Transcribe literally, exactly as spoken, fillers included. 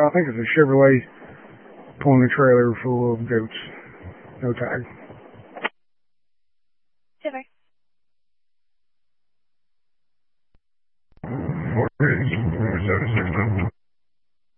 I think it's a Chevrolet pulling a trailer full of goats. No tag. Silver.